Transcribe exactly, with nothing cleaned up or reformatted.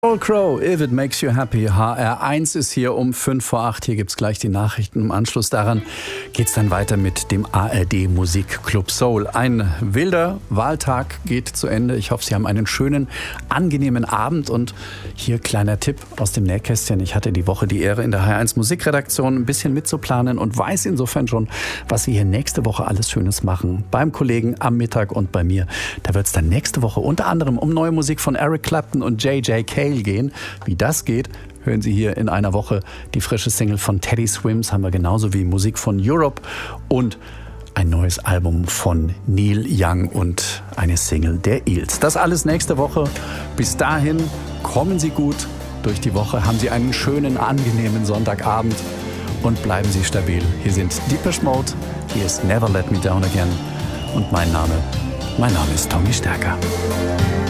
Sheryl Crow, If It Makes You Happy. H R eins ist hier um fünf vor acht. Hier gibt's gleich die Nachrichten. Im Anschluss daran geht's dann weiter mit dem A R D Musikclub Soul. Ein wilder Wahltag geht zu Ende. Ich hoffe, Sie haben einen schönen, angenehmen Abend. Und hier kleiner Tipp aus dem Nähkästchen. Ich hatte die Woche die Ehre, in der H R eins Musikredaktion ein bisschen mitzuplanen und weiß insofern schon, was Sie hier nächste Woche alles Schönes machen. Beim Kollegen am Mittag und bei mir. Da wird's dann nächste Woche unter anderem um neue Musik von Eric Clapton und J J Cale gehen. Wie das geht, hören Sie hier in einer Woche. Die frische Single von Teddy Swims haben wir genauso wie Musik von Europe und ein neues Album von Neil Young und eine Single der Eels. Das alles nächste Woche. Bis dahin kommen Sie gut durch die Woche, haben Sie einen schönen, angenehmen Sonntagabend und bleiben Sie stabil. Hier sind Depeche Mode, hier ist Never Let Me Down Again und mein Name, mein Name ist Tommy Stärker.